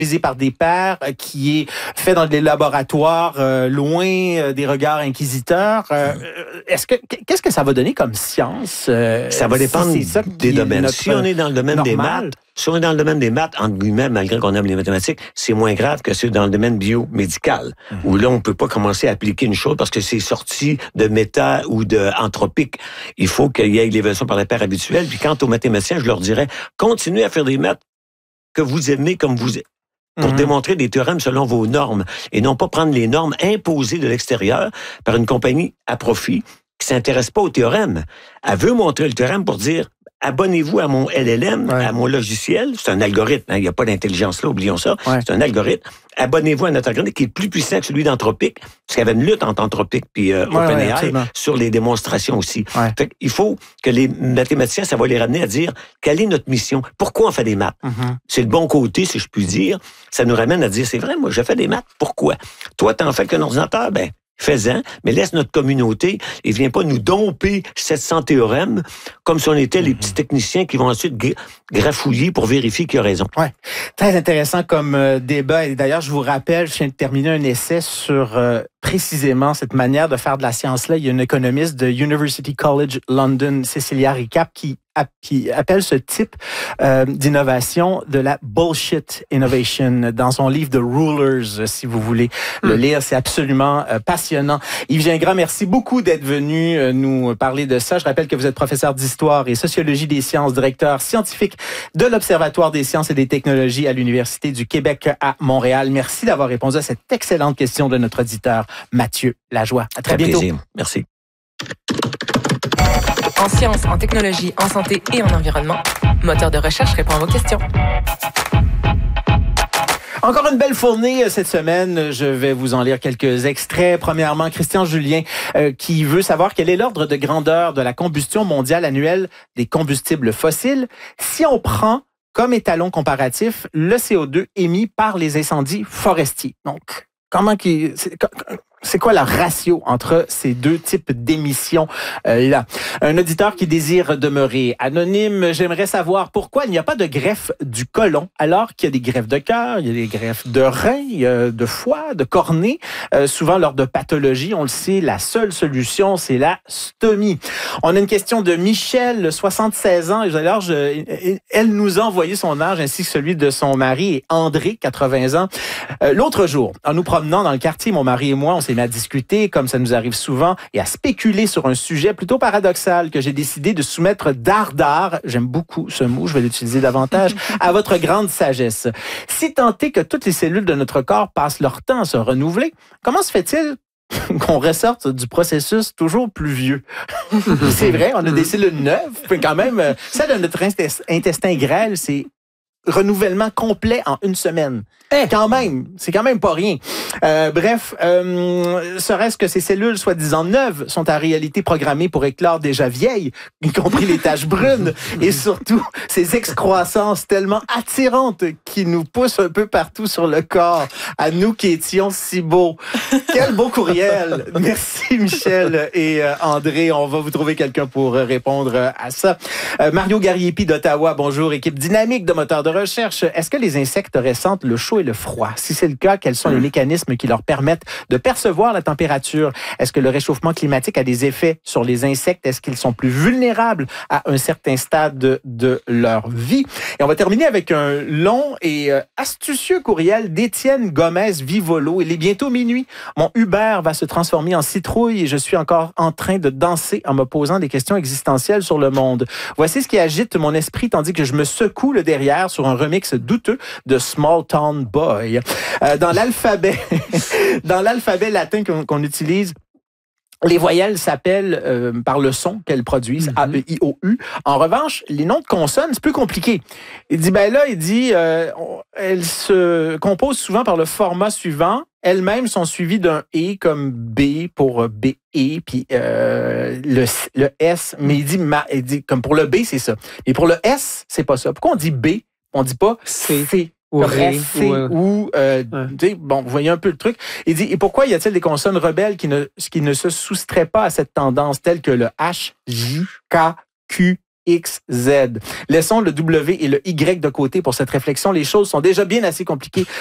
visé par des pairs, qui est fait dans des laboratoires loin des regards inquisiteurs. Qu'est-ce que ça va donner comme science? Ça va dépendre des domaines. Si on est dans le domaine des maths, entre guillemets, malgré qu'on aime les mathématiques, c'est moins grave que ceux dans le domaine biomédical, où là, on peut pas commencer à appliquer une chose parce que c'est sorti de méta ou de anthropique. Il faut qu'il y ait l'évaluation par les pairs habituels. Puis quant aux mathématiciens, je leur dirais, continuez à faire des maths que vous aimez comme vous pour démontrer des théorèmes selon vos normes et non pas prendre les normes imposées de l'extérieur par une compagnie à profit qui s'intéresse pas au théorème. Elle veut montrer le théorème pour dire abonnez-vous à mon LLM, à mon logiciel. C'est un algorithme. Il n'y a pas d'intelligence là, oublions ça. Ouais. C'est un algorithme. Abonnez-vous à notre algorithme qui est plus puissant que celui d'Anthropic, parce qu'il y avait une lutte entre Anthropic et OpenAI sur les démonstrations aussi. Ouais. Fait qu'il faut que les mathématiciens, ça va les ramener à dire quelle est notre mission, pourquoi on fait des maths. C'est le bon côté, si je puis dire. Ça nous ramène à dire, c'est vrai, moi, je fais des maths, pourquoi? Toi, t'en fais qu'un ordinateur, fais-en, mais laisse notre communauté et viens pas nous domper 700 théorèmes comme si on était les petits techniciens qui vont ensuite grafouiller pour vérifier qui a raison. Oui, très intéressant comme débat. Et d'ailleurs, je vous rappelle, je viens de terminer un essai sur précisément cette manière de faire de la science-là. Il y a une économiste de University College London, Cecilia Recap, qui appelle ce type d'innovation de la bullshit innovation dans son livre The Rulers, si vous voulez le lire. C'est absolument passionnant. Yves Gingras, merci beaucoup d'être venu nous parler de ça. Je rappelle que vous êtes professeur d'histoire et sociologie des sciences, directeur scientifique de l'Observatoire des sciences et des technologies à l'Université du Québec à Montréal. Merci d'avoir répondu à cette excellente question de notre auditeur Mathieu Lajoie. À très bientôt. Plaisir. Merci. En sciences, en technologie, en santé et en environnement, Moteur de recherche répond à vos questions. Encore une belle fournée cette semaine. Je vais vous en lire quelques extraits. Premièrement, Christian Julien qui veut savoir quel est l'ordre de grandeur de la combustion mondiale annuelle des combustibles fossiles si on prend comme étalon comparatif le CO2 émis par les incendies forestiers. Donc, c'est quoi le ratio entre ces deux types d'émissions là? Un auditeur qui désire demeurer anonyme, j'aimerais savoir pourquoi il n'y a pas de greffe du côlon alors qu'il y a des greffes de cœur, il y a des greffes de rein, de foie, de cornée. Souvent lors de pathologies, on le sait, la seule solution, c'est la stomie. On a une question de Michel, 76 ans. Alors, elle nous a envoyé son âge ainsi que celui de son mari et André, 80 ans. L'autre jour, en nous promenant dans le quartier, mon mari et moi, on s'est mis à discuter, comme ça nous arrive souvent, et à spéculer sur un sujet plutôt paradoxal que j'ai décidé de soumettre dardard, j'aime beaucoup ce mot, je vais l'utiliser davantage, à votre grande sagesse. Si tant est que toutes les cellules de notre corps passent leur temps à se renouveler, comment se fait-il qu'on ressorte du processus toujours plus vieux? C'est vrai, on a des cellules neuves, mais quand même, celle de notre intestin grêle, c'est renouvellement complet en 1 semaine. Quand même, c'est quand même pas rien. Bref, serait-ce que ces cellules soi-disant neuves sont en réalité programmées pour éclore déjà vieilles, y compris les taches brunes, et surtout ces excroissances tellement attirantes qui nous poussent un peu partout sur le corps, à nous qui étions si beaux. Quel beau courriel! Merci Michel et André. On va vous trouver quelqu'un pour répondre à ça. Mario Gariepi d'Ottawa, bonjour, équipe dynamique de Moteur de recherche. Est-ce que les insectes ressentent le chaud et le froid? Si c'est le cas, quels sont les mécanismes qui leur permettent de percevoir la température? Est-ce que le réchauffement climatique a des effets sur les insectes? Est-ce qu'ils sont plus vulnérables à un certain stade de leur vie? Et on va terminer avec un long et astucieux courriel d'Étienne Gomez-Vivolo. Il est bientôt minuit. Mon Uber va se transformer en citrouille et je suis encore en train de danser en me posant des questions existentielles sur le monde. Voici ce qui agite mon esprit tandis que je me secoue le derrière sur un remix douteux de Small Town Boy. Dans l'alphabet latin qu'on utilise, les voyelles s'appellent par le son qu'elles produisent, A, E, I, O, U. En revanche, les noms de consonnes, c'est plus compliqué. Il dit, elles se composent souvent par le format suivant. Elles-mêmes sont suivies d'un « et » comme « B » pour « B » et puis le S. Mais il dit comme pour le « B », c'est ça. Et pour le « S », c'est pas ça. Pourquoi on dit « B », on dit pas « C ». Ou bon, vous voyez un peu le truc. Il dit, et pourquoi y a-t-il des consonnes rebelles qui ne se soustraient pas à cette tendance, telles que le H, J, K, Q, XZ. Laissons le W et le Y de côté pour cette réflexion. Les choses sont déjà bien assez compliquées